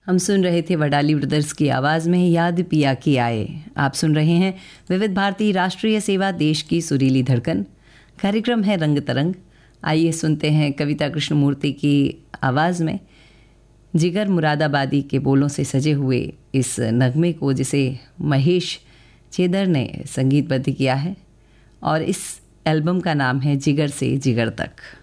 हम सुन रहे थे वडाली ब्रदर्स की आवाज़ में याद पिया की आए। आप सुन रहे हैं विविध भारती राष्ट्रीय सेवा, देश की सुरीली धड़कन। कार्यक्रम है रंग तरंग। आइए सुनते हैं कविता कृष्णमूर्ति की आवाज़ में जिगर मुरादाबादी के बोलों से सजे हुए इस नगमे को, जिसे महेश चेदर ने संगीतबद्ध किया है, और इस एल्बम का नाम है जिगर से जिगर तक।